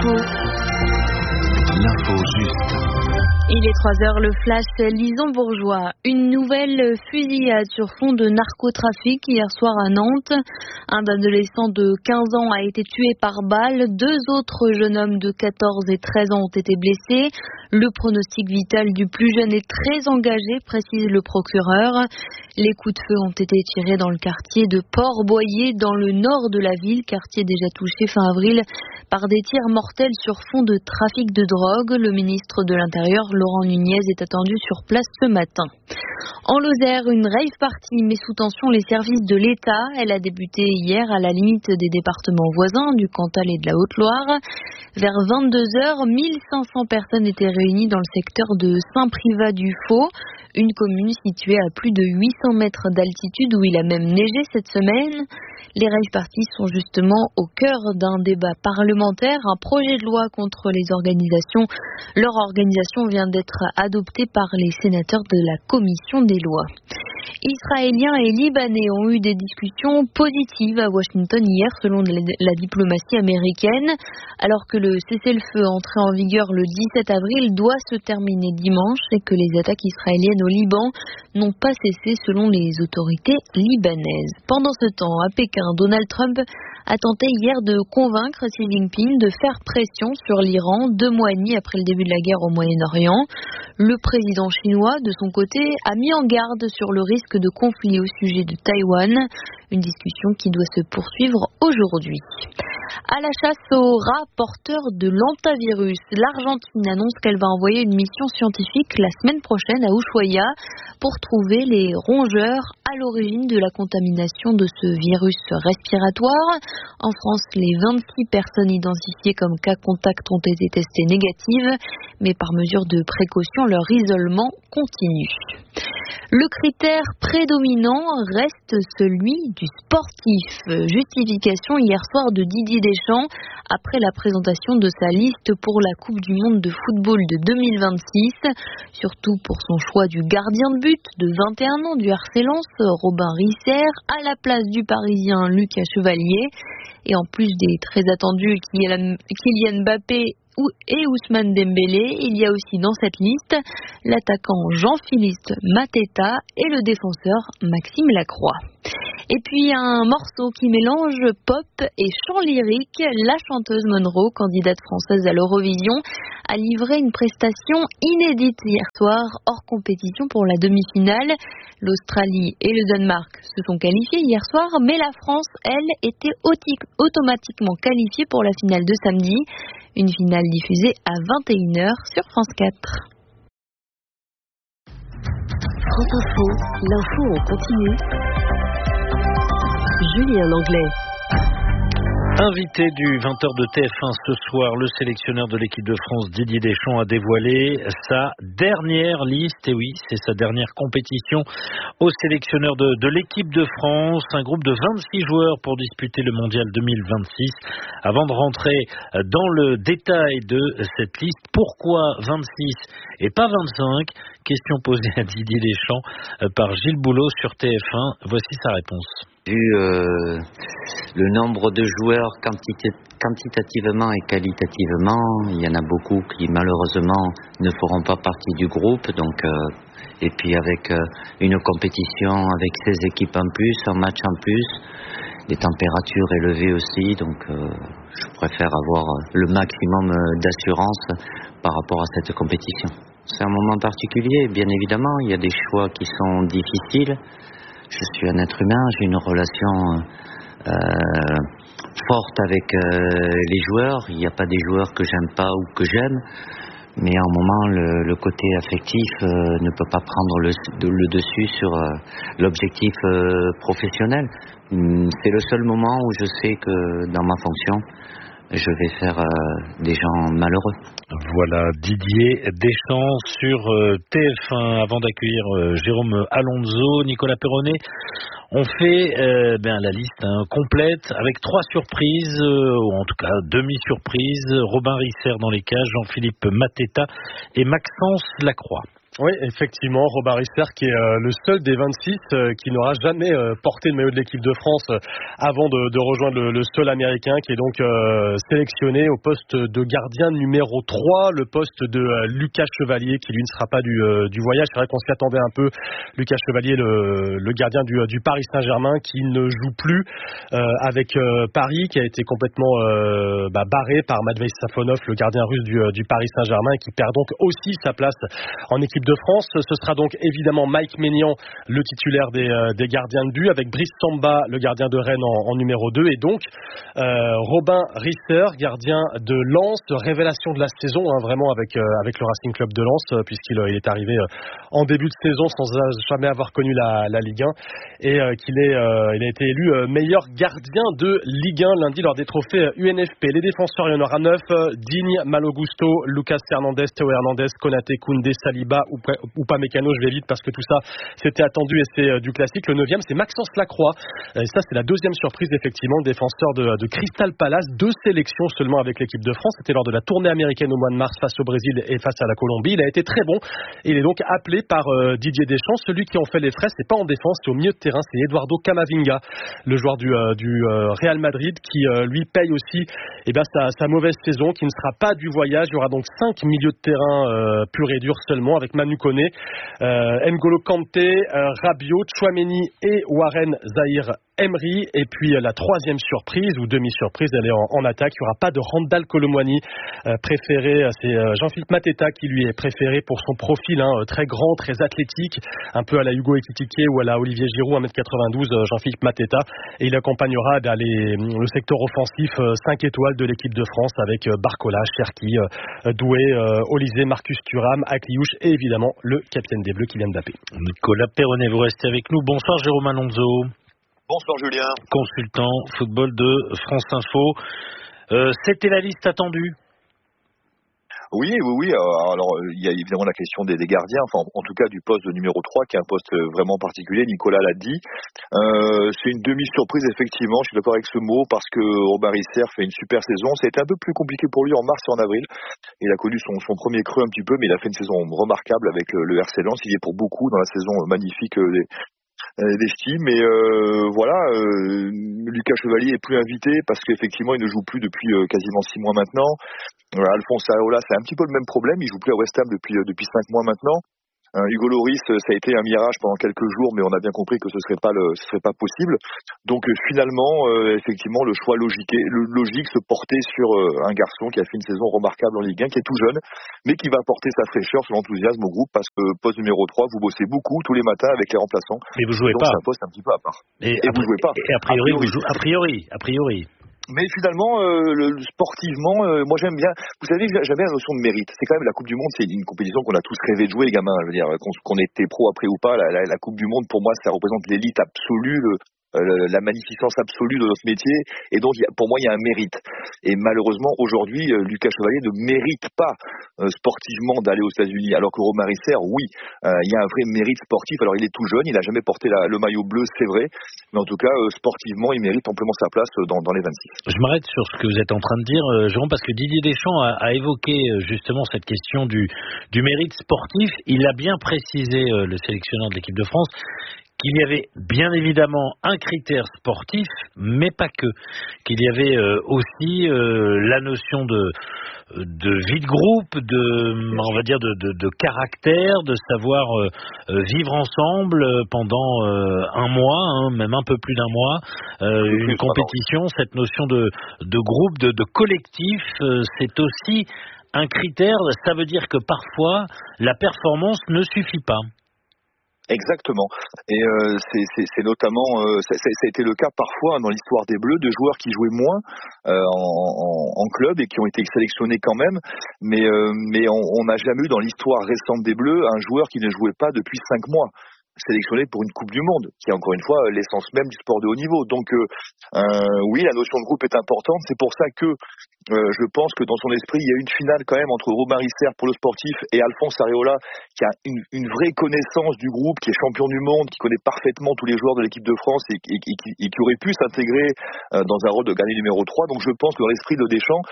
L'info juste. Il est 3h, le flash Lison-Bourgeois. Une nouvelle fusillade sur fond de narcotrafic hier soir à Nantes. Un adolescent de 15 ans a été tué par balle. 2 autres jeunes hommes de 14 et 13 ans ont été blessés. Le pronostic vital du plus jeune est très engagé, précise le procureur. Les coups de feu ont été tirés dans le quartier de Port-Boyer, dans le nord de la ville, quartier déjà touché fin avril par des tirs mortels sur fond de trafic de drogue. Le ministre de l'Intérieur, Laurent Nunez, est attendu sur place ce matin. En Lozère, une rave party met sous tension les services de l'État. Elle a débuté hier à la limite des départements voisins du Cantal et de la Haute-Loire. Vers 22h, 1500 personnes étaient réunies dans le secteur de Saint-Privat-du-Faux, une commune située à plus de 800 mètres d'altitude où il a même neigé cette semaine. Les rave parties sont justement au cœur d'un débat parlementaire. Un projet de loi contre les organisations. Leur organisation vient d'être adoptée par les sénateurs de la commission des lois. Israéliens et Libanais ont eu des discussions positives à Washington hier, selon la diplomatie américaine, alors que le cessez-le-feu entré en vigueur le 17 avril doit se terminer dimanche et que les attaques israéliennes au Liban n'ont pas cessé selon les autorités libanaises. Pendant ce temps, à Pékin, Donald Trump a tenté hier de convaincre Xi Jinping de faire pression sur l'Iran 2 mois et demi après le début de la guerre au Moyen-Orient. Le président chinois, de son côté, a mis en garde sur le risque de conflit au sujet de Taïwan, une discussion qui doit se poursuivre aujourd'hui. À la chasse aux rats porteurs de l'hantavirus, l'Argentine annonce qu'elle va envoyer une mission scientifique la semaine prochaine à Ushuaia pour trouver les rongeurs à l'origine de la contamination de ce virus respiratoire. En France, les 26 personnes identifiées comme cas contact ont été testées négatives, mais par mesure de précaution, leur isolement continue. Le critère prédominant reste celui du sportif. Justification hier soir de Didier Deschamps après la présentation de sa liste pour la Coupe du Monde de football de 2026. Surtout pour son choix du gardien de but de 21 ans du RC Lens, Robin Risser, à la place du Parisien Lucas Chevalier. Et en plus des très attendus Kylian Mbappé et Ousmane Dembélé, il y a aussi dans cette liste l'attaquant Jean-Philippe Mateta et le défenseur Maxime Lacroix. Et puis un morceau qui mélange pop et chant lyrique, la chanteuse Monroe, candidate française à l'Eurovision, a livré une prestation inédite hier soir, hors compétition pour la demi-finale. L'Australie et le Danemark se sont qualifiés hier soir, mais la France, elle, était automatiquement qualifiée pour la finale de samedi. Une finale diffusée à 21h sur France 4. France Info, l'info en continu. Julien Langlais. Invité du 20h de TF1 ce soir, le sélectionneur de l'équipe de France Didier Deschamps a dévoilé sa dernière liste. Et oui, c'est sa dernière compétition au sélectionneur de l'équipe de France. Un groupe de 26 joueurs pour disputer le Mondial 2026. Avant de rentrer dans le détail de cette liste, pourquoi 26 et pas 25 ? Question posée à Didier Deschamps par Gilles Boulot sur TF1. Voici sa réponse. Vu le nombre de joueurs quantitativement et qualitativement, il y en a beaucoup qui malheureusement ne feront pas partie du groupe. Donc, et puis avec une compétition avec 16 équipes en plus, un match en plus, des températures élevées aussi. Donc je préfère avoir le maximum d'assurance par rapport à cette compétition. C'est un moment particulier, bien évidemment. Il y a des choix qui sont difficiles. Je suis un être humain, j'ai une relation forte avec les joueurs. Il n'y a pas des joueurs que j'aime pas ou que j'aime. Mais à un moment, le côté affectif ne peut pas prendre le dessus sur l'objectif professionnel. C'est le seul moment où je sais que dans ma fonction, je vais faire des gens malheureux. Voilà Didier Deschamps sur TF1. Avant d'accueillir Jérôme Alonso, Nicolas Perronnet, on fait la liste complète avec 3 surprises, ou en tout cas demi-surprises. Robin Risser dans les cages, Jean-Philippe Mateta et Maxence Lacroix. Oui, effectivement, Robin Rister qui est le seul des 26 qui n'aura jamais porté le maillot de l'équipe de France avant de rejoindre le sol américain, qui est donc sélectionné au poste de gardien numéro 3, le poste de Lucas Chevalier qui lui ne sera pas du voyage. C'est vrai qu'on s'y attendait un peu. Lucas Chevalier, le gardien du Paris Saint-Germain, qui ne joue plus avec Paris, qui a été complètement barré par Matvei Safonov, le gardien russe du Paris Saint-Germain, et qui perd donc aussi sa place en équipe de France. Ce sera donc évidemment Mike Maignan, le titulaire des gardiens de but, avec Brice Samba, le gardien de Rennes en numéro 2, et donc Robin Rister, gardien de Lens, révélation de la saison, vraiment avec le Racing Club de Lens, puisqu'il est arrivé en début de saison sans jamais avoir connu la Ligue 1, et il a été élu meilleur gardien de Ligue 1 lundi lors des trophées UNFP. Les défenseurs, il y en aura 9, Digne, Malo Gusto, Lucas Hernandez, Théo Hernandez, Konaté, Koundé, Saliba ou pas Mécano. Je vais vite parce que tout ça c'était attendu et c'est du classique. Le 9e, c'est Maxence Lacroix, et ça c'est la deuxième surprise, effectivement, défenseur de Crystal Palace, 2 sélections seulement avec l'équipe de France. C'était lors de la tournée américaine au mois de mars face au Brésil et face à la Colombie. Il a été très bon et il est donc appelé par Didier Deschamps. Celui qui en fait les frais, c'est pas en défense, c'est au milieu de terrain, c'est Eduardo Camavinga, le joueur du Real Madrid, qui lui paye aussi sa mauvaise saison, qui ne sera pas du voyage. Il y aura donc 5 milieux de terrain pur et dur seulement, avec Manu Koné, N'Golo Kanté, Rabiot, Tchouaméni et Warren Zahir Emery. Et puis la troisième surprise ou demi-surprise, elle est en attaque. Il n'y aura pas de Randal Kolo Muani préféré. C'est Jean-Philippe Mateta qui lui est préféré pour son profil très grand, très athlétique, un peu à la Hugo Ekitike ou à la Olivier Giroud, 1m92, Jean-Philippe Mateta. Et il accompagnera le secteur offensif 5 étoiles de l'équipe de France avec Barcola, Cherki, Doué, Olysée, Marcus Thuram, Akliouche et évidemment le capitaine des Bleus, Kylian Mbappé. Nicolas Perronnet, vous restez avec nous. Bonsoir Jérôme Alonso. Bonsoir Julien. Consultant football de France Info. C'était la liste attendue? Oui. Alors, il y a évidemment la question des gardiens, enfin, en tout cas du poste de numéro 3, qui est un poste vraiment particulier. Nicolas l'a dit. C'est une demi-surprise, effectivement. Je suis d'accord avec ce mot, parce que Robin Rister fait une super saison. Ça a été un peu plus compliqué pour lui en mars et en avril. Il a connu son premier creux un petit peu, mais il a fait une saison remarquable avec le RC Lens. Il y est pour beaucoup dans la saison magnifique des Ch'tis, mais Lucas Chevalier est plus invité parce qu'effectivement il ne joue plus depuis quasiment 6 mois maintenant. Alphonse Areola, c'est un petit peu le même problème, il joue plus à West Ham depuis 5 mois maintenant. Hugo Lloris, ça a été un mirage pendant quelques jours, mais on a bien compris que ce serait pas possible. Donc finalement, effectivement, le choix logique se portait sur un garçon qui a fait une saison remarquable en Ligue 1, qui est tout jeune, mais qui va apporter sa fraîcheur, son enthousiasme au groupe, parce que poste numéro 3, vous bossez beaucoup tous les matins avec les remplaçants. Et vous jouez donc, pas. C'est un poste un petit peu à part. Et vous jouez pas. Et a priori. Mais finalement, sportivement, moi j'aime bien. Vous savez, j'aime bien la notion de mérite. C'est quand même la Coupe du Monde, c'est une compétition qu'on a tous rêvé de jouer, les gamins. Je veux dire, qu'on était pro après ou pas, la Coupe du Monde, pour moi, ça représente l'élite absolue, la magnificence absolue de notre métier, et donc pour moi il y a un mérite. Et malheureusement aujourd'hui Lucas Chevalier ne mérite pas sportivement d'aller aux États-Unis, alors que Robin Rister, oui, il y a un vrai mérite sportif. Alors il est tout jeune, il n'a jamais porté le maillot bleu, c'est vrai, mais en tout cas sportivement il mérite amplement sa place dans les 26. Je m'arrête sur ce que vous êtes en train de dire, Jérôme, parce que Didier Deschamps a évoqué justement cette question du mérite sportif. Il a bien précisé, le sélectionneur de l'équipe de France, qu'il y avait bien évidemment un critère sportif, mais pas que. Qu'il y avait aussi la notion de vie de groupe, on va dire de caractère, de savoir vivre ensemble pendant un mois, même un peu plus d'un mois, une compétition, cette notion de groupe, de collectif, c'est aussi un critère. Ça veut dire que parfois la performance ne suffit pas. Exactement. Et c'est notamment, ça a été le cas parfois dans l'histoire des Bleus, de joueurs qui jouaient moins en club et qui ont été sélectionnés quand même, mais on n'a jamais eu dans l'histoire récente des Bleus un joueur qui ne jouait pas depuis 5 mois, sélectionné pour une Coupe du Monde, qui est encore une fois l'essence même du sport de haut niveau. Donc oui, la notion de groupe est importante. C'est pour ça que je pense que dans son esprit, il y a une finale quand même entre Robin Rister pour le sportif et Alphonse Areola, qui a une vraie connaissance du groupe, qui est champion du monde, qui connaît parfaitement tous les joueurs de l'équipe de France et qui aurait pu s'intégrer dans un rôle de gardien numéro 3. Donc je pense que dans l'esprit de Deschamps,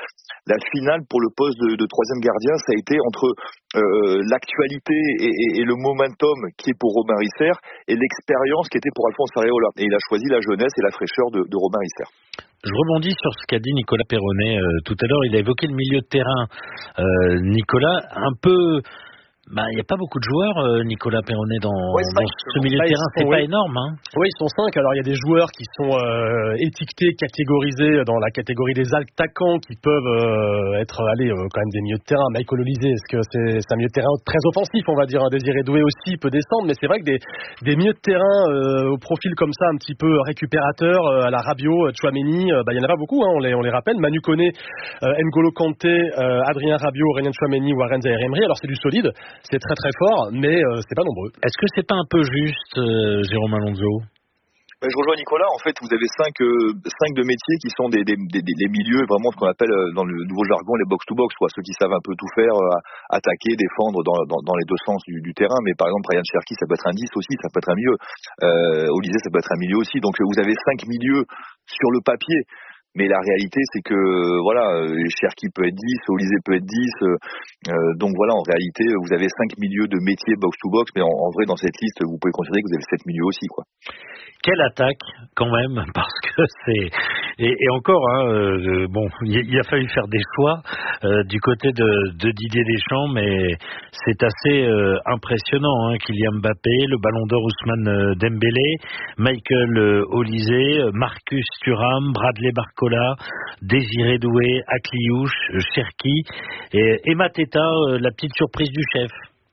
la finale pour le poste de troisième gardien, ça a été entre l'actualité et le momentum qui est pour Robin Risser et l'expérience qui était pour Alphonse Areola. Et il a choisi la jeunesse et la fraîcheur de Robin Risser. Je rebondis sur ce qu'a dit Nicolas Perronnet tout à l'heure. Il a évoqué le milieu de terrain. Nicolas, un peu... il n'y a pas beaucoup de joueurs, Nicolas Perronnet, dans ce milieu de terrain. C'est pas énorme, hein. Oui, ils sont 5. Alors, il y a des joueurs qui sont étiquetés, catégorisés dans la catégorie des attaquants qui peuvent être quand même des milieux de terrain. Michael Olysée, est-ce que c'est un milieu de terrain très offensif, on va dire. Désiré Doué aussi peut descendre, mais c'est vrai que des milieux de terrain au profil comme ça, un petit peu récupérateur, à la Rabiot, Tchouaméni, il y en a pas beaucoup, hein, on les rappelle. Manu Koné, N'Golo Kanté, Adrien Rabiot, Aurélien Tchouaméni, Warren Zaïre-Emery. Alors, c'est du solide. C'est très très fort, mais c'est pas nombreux. Est-ce que c'est pas un peu juste, Jérôme Alonso? Je rejoins Nicolas. En fait, vous avez cinq de métiers qui sont des milieux, vraiment ce qu'on appelle dans le nouveau jargon les box-to-box, ceux qui savent un peu tout faire, attaquer, défendre dans les deux sens du terrain. Mais par exemple, Ryan Cherki, ça peut être un 10 aussi, ça peut être un milieu. Olysée, ça peut être un milieu aussi. Donc vous avez 5 milieux sur le papier. Mais la réalité, c'est que Cherki peut être 10, Olysée peut être 10. Donc voilà, en réalité, vous avez 5 milieux de métiers box-to-box, mais en vrai, dans cette liste, vous pouvez considérer que vous avez 7 milieux aussi, quoi. Quelle attaque, quand même, parce que c'est... Et encore, il a fallu faire des choix du côté de Didier Deschamps, mais c'est assez impressionnant, hein. Kylian Mbappé, le Ballon d'Or Ousmane Dembélé, Michael Olysée, Marcus Thuram, Bradley Barcola, Désiré Doué, Akliouche, Cherki et Mateta, la petite surprise du chef.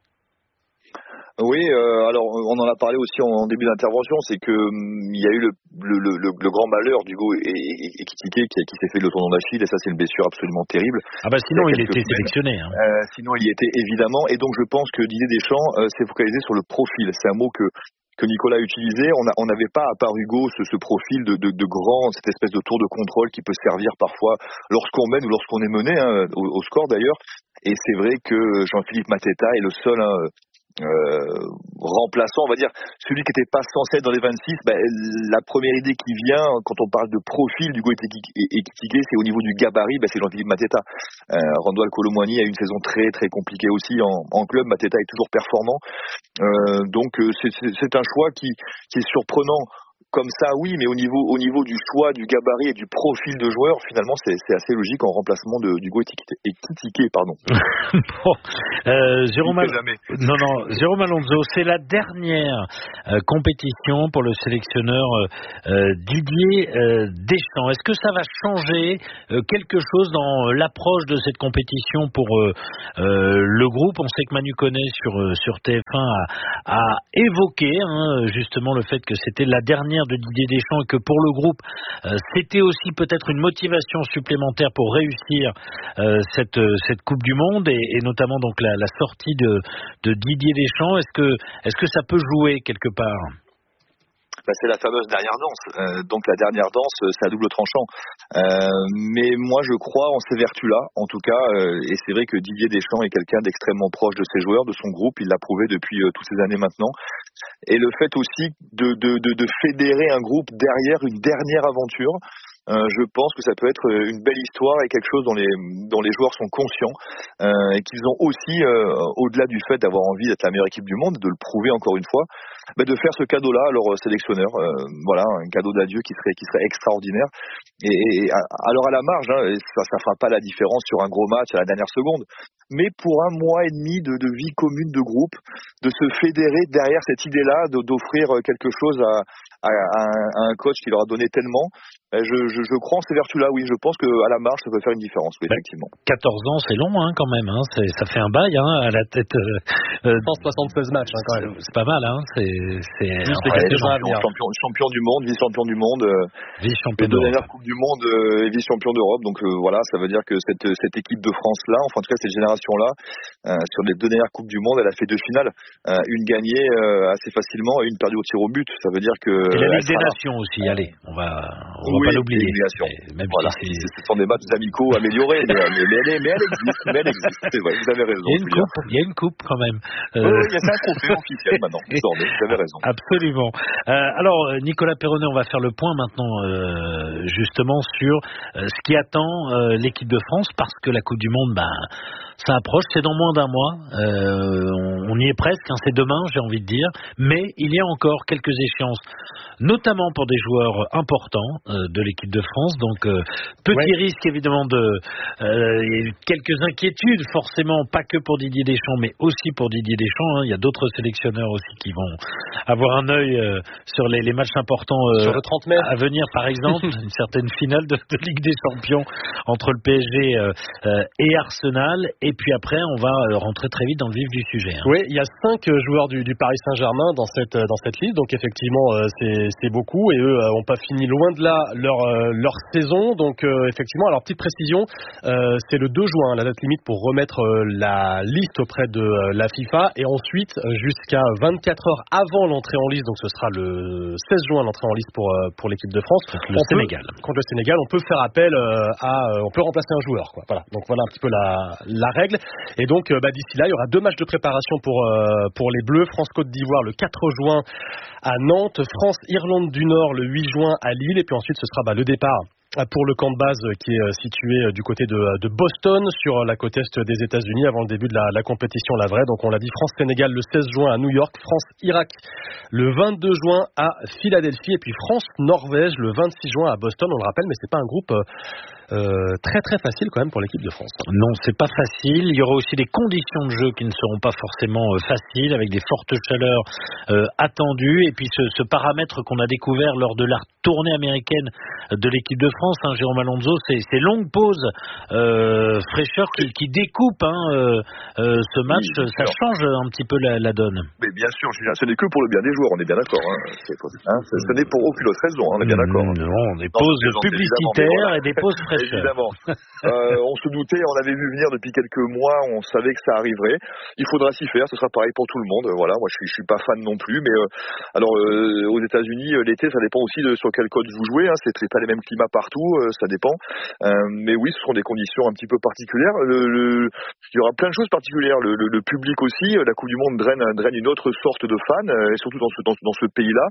Oui, alors on en a parlé aussi en début d'intervention, c'est que il y a eu le grand malheur d'Hugo Ekitike qui s'est fait le tendon d'Achille, et ça c'est une blessure absolument terrible. Sinon il était sélectionné. Hein. Sinon il y était évidemment, et donc je pense que Didier Deschamps s'est focalisé sur le profil. C'est un mot que Nicolas a utilisé. On n'avait pas, à part Hugo, ce profil de grand, cette espèce de tour de contrôle qui peut servir parfois lorsqu'on mène ou lorsqu'on est mené, au score d'ailleurs. Et c'est vrai que Jean-Philippe Mateta est le seul remplaçant, on va dire, celui qui n'était pas censé être dans les 26. La première idée qui vient quand on parle de profil d'Hugo Ekitike, c'est au niveau du gabarit, c'est Jean-Philippe Mateta. Randall Colomwani a eu une saison très très compliquée aussi en club. Mateta est toujours performant, donc c'est un choix qui est surprenant. Comme ça, oui, mais au niveau du choix, du gabarit et du profil de joueur, finalement, c'est assez logique en remplacement d'Hugo Ekitike, pardon. Jérôme Alonso, c'est la dernière compétition pour le sélectionneur Didier Deschamps. Est-ce que ça va changer quelque chose dans l'approche de cette compétition pour le groupe? On sait que Manu Koné sur TF1 a évoqué justement le fait que c'était la dernière de Didier Deschamps et que pour le groupe c'était aussi peut-être une motivation supplémentaire pour réussir cette Coupe du Monde et notamment donc la sortie de Didier Deschamps. Est-ce que ça peut jouer quelque part? C'est la fameuse dernière danse. Donc la dernière danse, c'est à double tranchant. Mais moi, je crois en ces vertus-là, en tout cas. Et c'est vrai que Didier Deschamps est quelqu'un d'extrêmement proche de ses joueurs, de son groupe. Il l'a prouvé depuis toutes ces années maintenant. Et le fait aussi de fédérer un groupe derrière une dernière aventure, je pense que ça peut être une belle histoire et quelque chose dont les joueurs sont conscients et qu'ils ont aussi, au-delà du fait d'avoir envie d'être la meilleure équipe du monde, de le prouver encore une fois, de faire ce cadeau-là à leur sélectionneur. Un cadeau d'adieu qui serait extraordinaire. Et alors à la marge, ça fera pas la différence sur un gros match à la dernière seconde. Mais pour un mois et demi de vie commune de groupe, de se fédérer derrière cette idée-là, d'offrir quelque chose à un coach qui leur a donné tellement, je crois en ces vertus-là, oui. Je pense qu'à la marge, ça peut faire une différence, oui, effectivement. 14 ans, c'est long quand même. Ça fait un bail à la tête. 176 matchs quand même. C'est pas mal. Champion du monde, vice-champion du monde, vice-champion de dernière Coupe du Monde et vice-champion d'Europe. Donc ça veut dire que cette équipe de France-là, enfin en tout cas cette génération-là, sur les 2 dernières Coupes du Monde, elle a fait 2 finales. Une gagnée assez facilement et une perdue au tir au but. Ça veut dire que... Et la Ligue des Nations aussi, allez, on va faut pas l'oublier. Même voilà, si ce sont des matchs amicaux améliorés, mais elle existe, c'est vrai, vous avez raison. Il y a une coupe quand même. Oui, il y a un trophée officiel maintenant, désormais, vous avez raison. Absolument. Alors, Nicolas Perronnet, on va faire le point maintenant, justement, sur ce qui attend l'équipe de France, parce que la Coupe du Monde, ça approche, c'est dans moins d'un mois, on y est presque, c'est demain, j'ai envie de dire, mais il y a encore quelques échéances, notamment pour des joueurs importants de l'équipe de France, donc petit risque évidemment quelques inquiétudes, forcément, pas que pour Didier Deschamps, mais aussi pour Didier Deschamps, il y a d'autres sélectionneurs aussi qui vont avoir un œil sur les matchs importants sur le 30 mai à venir, par exemple, une certaine finale de Ligue des Champions entre le PSG et Arsenal. Et puis après, on va rentrer très vite dans le vif du sujet. Oui, il y a 5 joueurs du Paris Saint-Germain dans cette liste, donc effectivement, c'est beaucoup, et eux n'ont pas fini loin de là leur saison. Donc effectivement, alors petite précision, c'est le 2 juin, la date limite pour remettre la liste auprès de la FIFA, et ensuite jusqu'à 24 heures avant l'entrée en liste, donc ce sera le 16 juin l'entrée en liste pour l'équipe de France. Contre le Sénégal, on peut faire appel on peut remplacer un joueur, quoi. Voilà. Donc voilà un petit peu la règle. Et donc d'ici là, il y aura 2 matchs de préparation pour les Bleus. France-Côte d'Ivoire le 4 juin à Nantes, France-Irlande du Nord le 8 juin à Lille, et puis ensuite ce sera le départ pour le camp de base qui est situé du côté de Boston, sur la côte est des États-Unis, avant le début de la compétition, la vraie. Donc on l'a dit, France-Sénégal le 16 juin à New York, France-Irak le 22 juin à Philadelphie, et puis France-Norvège le 26 juin à Boston. On le rappelle, mais c'est pas un groupe très très facile quand même pour l'équipe de France. Non, c'est pas facile. Il y aura aussi des conditions de jeu qui ne seront pas forcément faciles, avec des fortes chaleurs attendues, et puis ce paramètre qu'on a découvert lors de la tournée américaine de l'équipe de France, Jérôme Alonso, ces longues pauses fraîcheur qui découpe ce match, ça change un petit peu la donne. Mais bien sûr, Julien, ce n'est que pour le bien des joueurs, on est bien d'accord. Ce n'est pour aucune autre raison, on est bien d'accord. Non, des pauses publicitaires et des pauses fraîcheurs. Évidemment. On se doutait, on avait vu venir depuis quelques mois, on savait que ça arriverait. Il faudra s'y faire, ce sera pareil pour tout le monde. Voilà, moi je suis pas fan non plus, mais aux États-Unis, l'été, ça dépend aussi de sur quel code vous jouez. C'est pas les mêmes climats partout, ça dépend. Mais oui, ce sont des conditions un petit peu particulières. Il y aura plein de choses particulières. Le public aussi, la Coupe du Monde draine une autre sorte de fans, et surtout dans ce pays-là,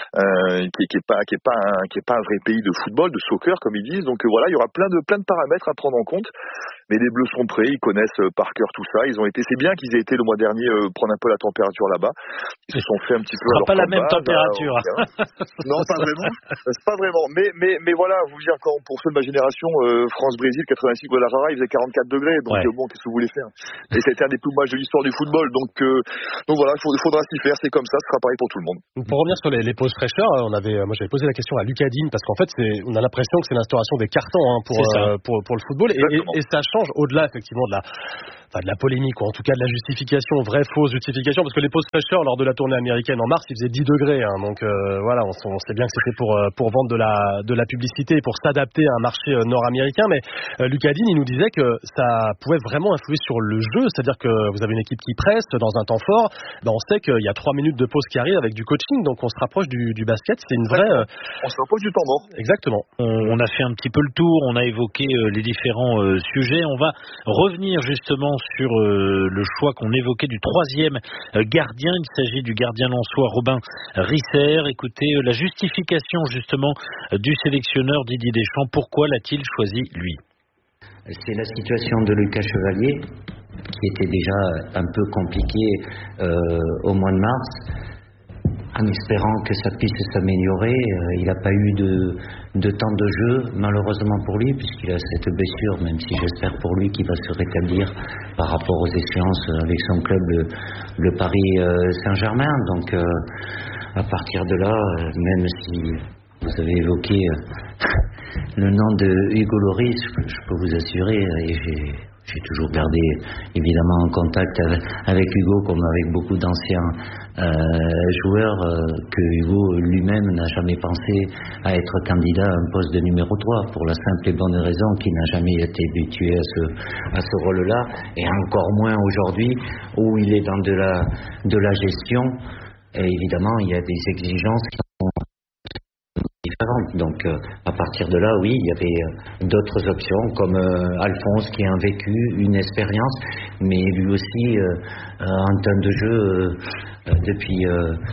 qui est pas un vrai pays de football, de soccer comme ils disent. Donc voilà, il y aura plein de paramètres à prendre en compte. Mais les Bleus sont prêts, ils connaissent par cœur tout ça. C'est bien qu'ils aient été le mois dernier prendre un peu la température là-bas. Ils se sont fait un petit peu. Pas la même température. Non, pas vraiment. C'est pas vraiment. Mais voilà, vous dire, quand pour ceux de ma génération, France-Brésil 86 Guadalajara, il faisait 44 degrés. Donc bon, qu'est-ce que vous voulez faire? Et c'était un des plus beaux matchs de l'histoire du football. Donc voilà, il faudra s'y faire. C'est comme ça, ce sera pareil pour tout le monde. Pour revenir sur les pauses fraîcheurs, moi j'avais posé la question à Lucas Digne, parce qu'en fait on a l'impression que c'est l'instauration des cartons pour le football, et ça change au-delà effectivement de la polémique, ou en tout cas de la justification, vraie, fausse justification, parce que les pauses fraîcheurs lors de la tournée américaine en mars, il faisait 10 degrés, donc voilà, on sait bien que c'était pour vendre de la publicité et pour s'adapter à un marché nord-américain. Mais Lucas Digne, il nous disait que ça pouvait vraiment influer sur le jeu, c'est-à-dire que vous avez une équipe qui presse dans un temps fort, on sait qu'il y a 3 minutes de pause qui arrivent avec du coaching, donc on se rapproche du basket, c'est une vraie... On se rapproche du temps mort. Exactement. On a fait un petit peu le tour, on a évoqué les différents sujets, on va revenir justement sur le choix qu'on évoquait du 3e gardien. Il s'agit du gardien lensois Robin Risser. Écoutez la justification justement du sélectionneur Didier Deschamps. Pourquoi l'a-t-il choisi lui? C'est la situation de Lucas Chevalier, qui était déjà un peu compliquée au mois de mars, en espérant que ça puisse s'améliorer. Il n'a pas eu de temps de jeu, malheureusement pour lui, puisqu'il a cette blessure, même si j'espère pour lui qu'il va se rétablir par rapport aux échéances avec son club, le Paris Saint-Germain. Donc à partir de là, même si vous avez évoqué le nom de Hugo Lloris, je peux vous assurer, et j'ai toujours gardé évidemment en contact avec Hugo, comme avec beaucoup d'anciens joueurs, que Hugo lui-même n'a jamais pensé à être candidat à un poste de numéro 3, pour la simple et bonne raison qu'il n'a jamais été habitué à ce rôle-là, et encore moins aujourd'hui où il est dans de la gestion. Et évidemment, il y a des exigences qui sont différentes. Donc à partir de là, oui, il y avait d'autres options, comme Alphonse qui a un vécu, une expérience, mais lui aussi en temps de jeu depuis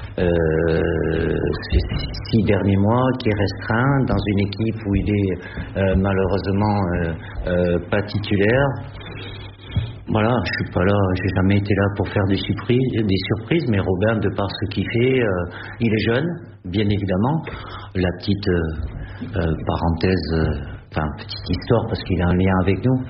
ces 6 derniers mois, qui est restreint dans une équipe où il est malheureusement pas titulaire. Voilà, je suis pas là, j'ai jamais été là pour faire des surprises, mais Robin, de par ce qu'il fait, il est jeune, bien évidemment. La petite parenthèse, petite histoire, parce qu'il a un lien avec nous.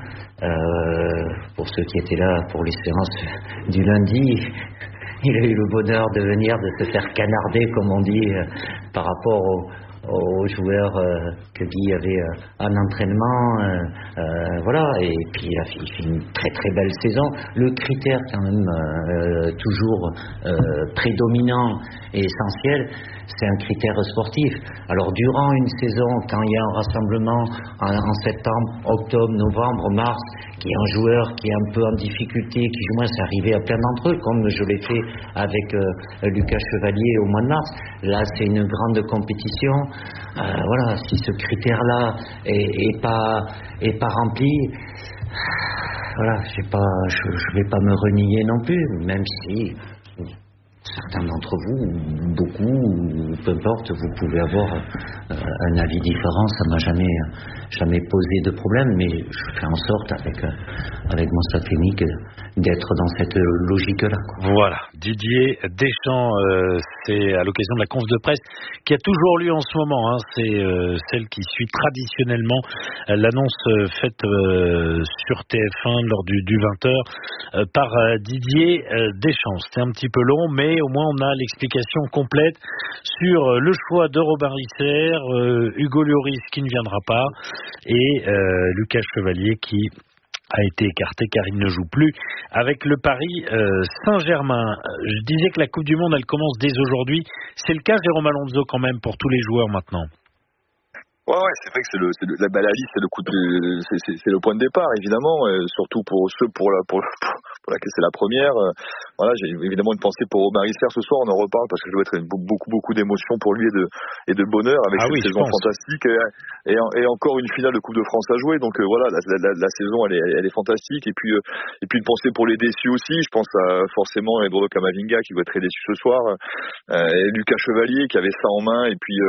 Pour ceux qui étaient là pour les séances du lundi, il a eu le bonheur de venir, de se faire canarder, comme on dit, par rapport aux joueurs que Guy avait en entraînement, voilà, et puis il fait une très très belle saison. Le critère quand même toujours prédominant et essentiel, c'est un critère sportif. Alors durant une saison, quand il y a un rassemblement en septembre, octobre, novembre, mars, qui est un joueur qui est un peu en difficulté, qui du moins c'est arrivé à plein d'entre eux, comme je l'ai fait avec Lucas Chevalier au mois de mars. Là, c'est une grande compétition. Voilà, si ce critère-là est pas rempli, voilà, je vais pas me renier non plus, même si certains d'entre vous, beaucoup, peu importe, vous pouvez avoir un avis différent. Ça m'a jamais posé de problème, mais je fais en sorte avec mon staff technique d'être dans cette logique-là. Voilà, Didier Deschamps, c'est à l'occasion de la conf de presse qui a toujours lieu en ce moment. C'est celle qui suit traditionnellement l'annonce faite sur TF1 lors du 20h par Didier Deschamps. C'était un petit peu long, mais au moins on a l'explication complète sur le choix de Robin Risser, Hugo Lloris qui ne viendra pas et Lucas Chevalier qui a été écarté car il ne joue plus avec le Paris Saint-Germain. Je disais que la Coupe du Monde elle commence dès aujourd'hui. C'est le cas, Jérôme Alonso, quand même pour tous les joueurs maintenant. Ouais, c'est vrai que la liste, c'est le point de départ, évidemment, surtout pour ceux pour laquelle c'est la première. Voilà, j'ai évidemment une pensée pour Robin Risser ce soir, on en reparle parce que je dois être beaucoup d'émotions pour lui et de bonheur avec cette saison fantastique et encore une finale de Coupe de France à jouer. Donc voilà, la saison elle est fantastique et puis une pensée pour les déçus aussi. Je pense à forcément Eduardo Camavinga qui doit être très déçu ce soir, et Lucas Chevalier qui avait ça en main et puis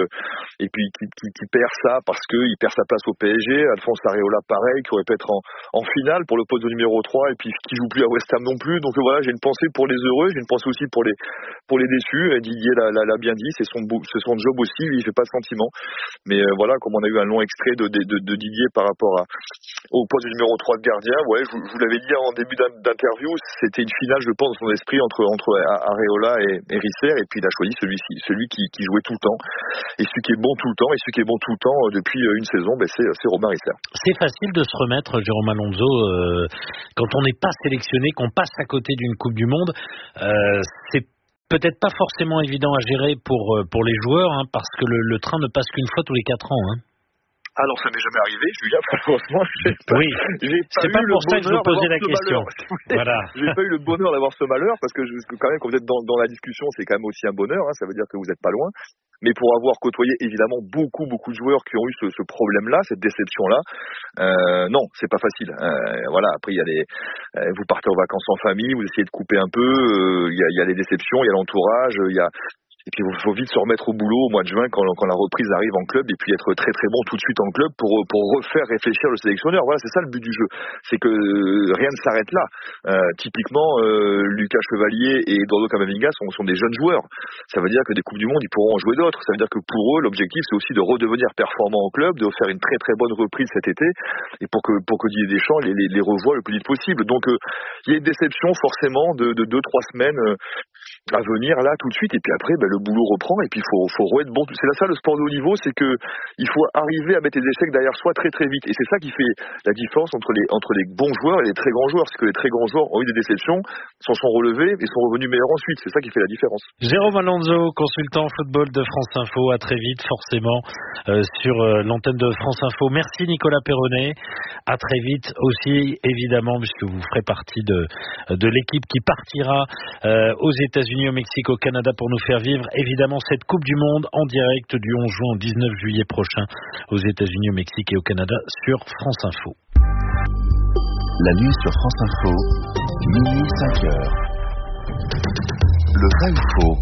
qui perd ça parce qu'il perd sa place au PSG. Alphonse Areola pareil, qui aurait pu être en finale pour le poste de numéro 3 et puis qui joue plus à West Ham non plus. Donc voilà, j'ai une pensée pour les heureux, j'ai une pensée aussi pour les déçus. Didier l'a bien dit, c'est son job aussi, lui il fait pas de sentiment. Mais voilà, comme on a eu un long extrait de Didier par rapport au poste du numéro 3 de gardien, ouais, je vous l'avais dit en début d'interview, c'était une finale, je pense, dans son esprit entre Areola et Risser, et puis il a choisi celui qui jouait tout le temps, et celui qui est bon tout le temps, et celui qui est bon tout le temps depuis une saison, c'est Robin Risser. C'est facile de se remettre, Jérôme Alonso, quand on n'est pas sélectionné, qu'on passe à côté d'une Coupe du Monde, c'est peut-être pas forcément évident à gérer pour les joueurs, parce que le train ne passe qu'une fois tous les 4 ans. Ah non, ça n'est jamais arrivé, Julien, franchement. C'est pas pour ça que je vous posais la question. Voilà. J'ai pas eu le bonheur d'avoir ce malheur, parce que quand même, quand vous êtes dans la discussion, c'est quand même aussi un bonheur, ça veut dire que vous n'êtes pas loin. Mais pour avoir côtoyé évidemment beaucoup de joueurs qui ont eu ce problème-là, cette déception-là, non, c'est pas facile. Voilà, après il y a vous partez en vacances en famille, vous essayez de couper un peu, il y a les déceptions, il y a l'entourage, et puis il faut vite se remettre au boulot au mois de juin quand la reprise arrive en club et puis être très très bon tout de suite en club pour refaire réfléchir le sélectionneur. Voilà, c'est ça le but du jeu. C'est que rien ne s'arrête là. Typiquement, Lucas Chevalier et Eduardo Camavinga sont des jeunes joueurs. Ça veut dire que des Coupes du Monde, ils pourront en jouer d'autres. Ça veut dire que pour eux, l'objectif, c'est aussi de redevenir performant en club, de faire une très très bonne reprise cet été et pour que Didier Deschamps les revoie le plus vite possible. Donc, il y a une déception forcément de 2-3 semaines à venir là tout de suite et puis après le boulot reprend et puis il faut être bon. C'est là ça le sport de haut niveau, c'est que il faut arriver à mettre les échecs derrière soi très très vite et c'est ça qui fait la différence entre les bons joueurs et les très grands joueurs, c'est que les très grands joueurs ont eu des déceptions, s'en sont relevés et sont revenus meilleurs ensuite, c'est ça qui fait la différence. Jérôme Alonso, consultant football de France Info, à très vite forcément sur l'antenne de France Info. Merci Nicolas Perronnet, à très vite aussi évidemment puisque vous ferez partie de l'équipe qui partira aux États-Unis, au Mexique, au Canada pour nous faire vivre suivre évidemment cette Coupe du Monde en direct du 11 juin au 19 juillet prochain aux États-Unis, au Mexique et au Canada sur France Info. La nuit sur France Info, minuit 5 heures. Le vrai ou faux?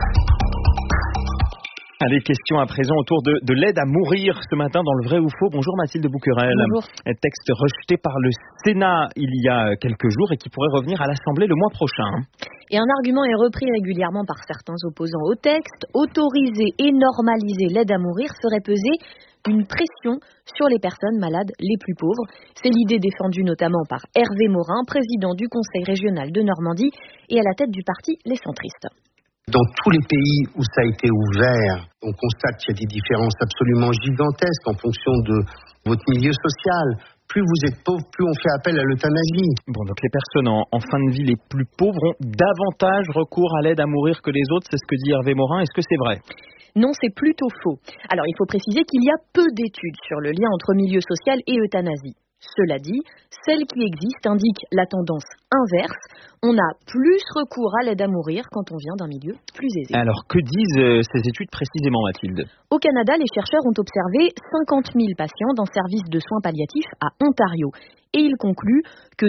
Allez, question à présent autour de l'aide à mourir ce matin dans le vrai ou faux. Bonjour Mathilde Bouquerel. Bonjour. Un texte rejeté par le Sénat il y a quelques jours et qui pourrait revenir à l'Assemblée le mois prochain. Et un argument est repris régulièrement par certains opposants au texte. Autoriser et normaliser l'aide à mourir ferait peser une pression sur les personnes malades les plus pauvres. C'est l'idée défendue notamment par Hervé Morin, président du Conseil régional de Normandie et à la tête du parti Les Centristes. Dans tous les pays où ça a été ouvert, on constate qu'il y a des différences absolument gigantesques en fonction de votre milieu social. Plus vous êtes pauvre, plus on fait appel à l'euthanasie. Bon, donc les personnes en fin de vie les plus pauvres ont davantage recours à l'aide à mourir que les autres, c'est ce que dit Hervé Morin. Est-ce que c'est vrai ? Non, c'est plutôt faux. Alors, il faut préciser qu'il y a peu d'études sur le lien entre milieu social et euthanasie. Cela dit, celles qui existent indiquent la tendance inverse. On a plus recours à l'aide à mourir quand on vient d'un milieu plus aisé. Alors, que disent ces études précisément, Mathilde ? Au Canada, les chercheurs ont observé 50 000 patients dans services de soins palliatifs à Ontario. Et ils concluent que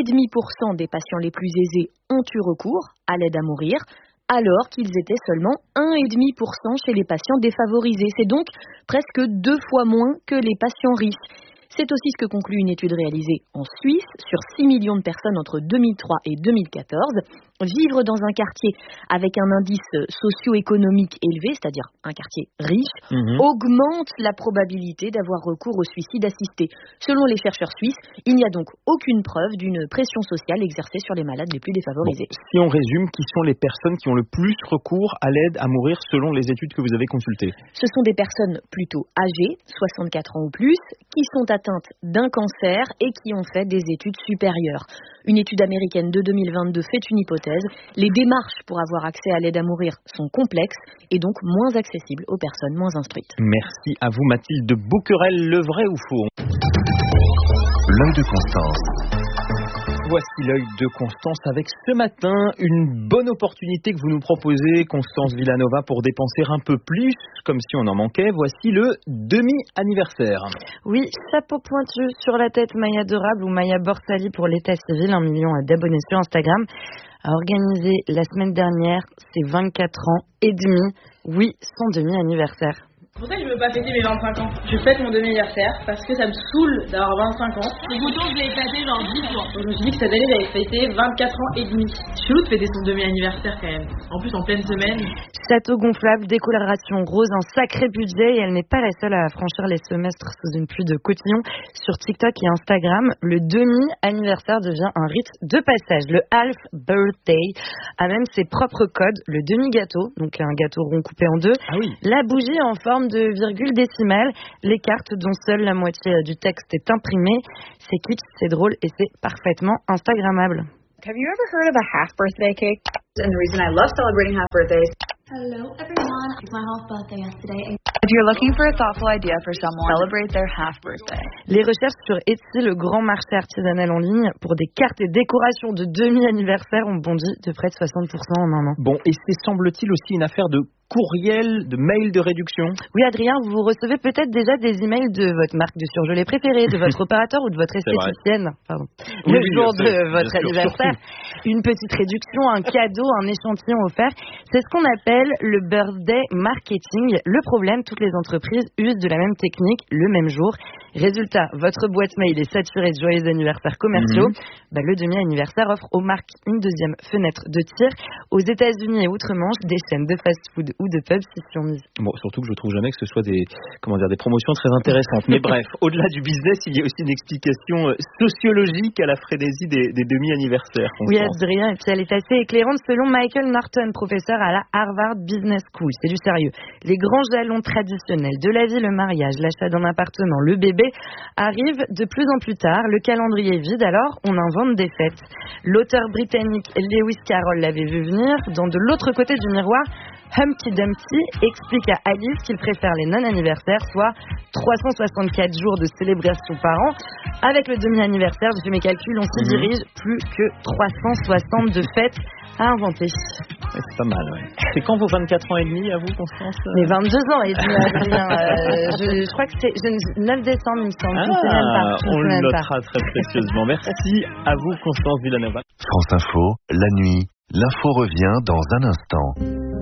2,5% des patients les plus aisés ont eu recours à l'aide à mourir, alors qu'ils étaient seulement 1,5% chez les patients défavorisés. C'est donc presque 2 fois moins que les patients riches. C'est aussi ce que conclut une étude réalisée en Suisse sur 6 millions de personnes entre 2003 et 2014. Vivre dans un quartier avec un indice socio-économique élevé, c'est-à-dire un quartier riche, augmente la probabilité d'avoir recours au suicide assisté. Selon les chercheurs suisses, il n'y a donc aucune preuve d'une pression sociale exercée sur les malades les plus défavorisés. Bon, si on résume, qui sont les personnes qui ont le plus recours à l'aide à mourir selon les études que vous avez consultées ? Ce sont des personnes plutôt âgées, 64 ans ou plus, qui sont atteintes d'un cancer et qui ont fait des études supérieures. Une étude américaine de 2022 fait une hypothèse. Les démarches pour avoir accès à l'aide à mourir sont complexes et donc moins accessibles aux personnes moins instruites. Merci à vous Mathilde Bouquerel. Le vrai ou faux ? L'œil de Constance. Voici l'œil de Constance avec ce matin une bonne opportunité que vous nous proposez, Constance Villanova, pour dépenser un peu plus, comme si on en manquait. Voici le demi-anniversaire. Oui, chapeau pointu sur la tête, Maya Adorable ou Maya Borsali pour l'état civil, 1 million d'abonnés sur Instagram, a organisé la semaine dernière ses 24 ans et demi. Oui, son demi-anniversaire. C'est pour ça que je veux pas fêter mes 25 ans. Je fête mon demi-anniversaire parce que ça me saoule d'avoir 25 ans. Et pourtant, je l'ai fêté dans 10 jours. Donc je me suis dit que cette année, j'avais fêté 24 ans et demi. C'est chelou de fêter son demi-anniversaire quand même. En plus, en pleine semaine. Château gonflable, décoloration rose, un sacré budget et elle n'est pas la seule à franchir les semestres sous une pluie de cotillon. Sur TikTok et Instagram, le demi-anniversaire devient un rite de passage. Le half birthday a même ses propres codes. Le demi-gâteau, donc un gâteau rond coupé en deux. Ah oui. La bougie en forme de virgule décimale, les cartes dont seule la moitié du texte est imprimée. C'est kitsch, c'est drôle et c'est parfaitement instagrammable. Have you ever heard of a half birthday cake? And the reason I love celebrating half birthdays. Hello everyone, it's my half birthday yesterday. If you're looking for a thoughtful idea for someone, celebrate their half birthday. Les recherches sur Etsy, le grand marché artisanal en ligne, pour des cartes et décorations de demi-anniversaire ont bondi de près de 60% en un an. Bon, et c'est semble-t-il aussi une affaire de courriel, de mail de réduction. Oui, Adrien, vous recevez peut-être déjà des emails de votre marque de surgelé préférée, de votre opérateur ou de votre esthéticienne. Pardon. Le jour de votre anniversaire. Une petite réduction, un cadeau, un échantillon offert. C'est ce qu'on appelle le birthday marketing. Le problème, toutes les entreprises usent de la même technique le même jour. Résultat, votre boîte mail est saturée de joyeux anniversaires commerciaux. Le demi-anniversaire offre aux marques une deuxième fenêtre de tir. Aux États-Unis et outre-Manche, des chaînes de fast-food ou de pubs s'y sont mises. Bon, surtout que je trouve jamais que ce soit des promotions très intéressantes. Mais bref, au-delà du business, il y a aussi une explication sociologique à la frénésie des demi-anniversaires. Oui, Adrien, et puis elle est assez éclairante selon Michael Norton, professeur à la Harvard Business School. C'est du sérieux. Les grands jalons traditionnels de la vie, le mariage, l'achat d'un appartement, le bébé, arrivent de plus en plus tard. Le calendrier est vide, alors on invente des fêtes. L'auteur britannique Lewis Carroll l'avait vu venir. Dans de l'autre côté du miroir, Humpty Dumpty explique à Alice qu'il préfère les non-anniversaires, soit 364 jours de célébration par an. Avec le demi-anniversaire, j'ai fait mes calculs, on s'y dirige, plus que 362 fêtes à inventer. Ouais, c'est pas mal, ouais. C'est quand vos 24 ans et demi à vous, Constance? Mais 22 ans et demi, Adrien. Je crois que c'est 9 décembre, il me semble. On le notera très précieusement. Merci à vous, Constance Villanova. France Info, la nuit, l'info revient dans un instant.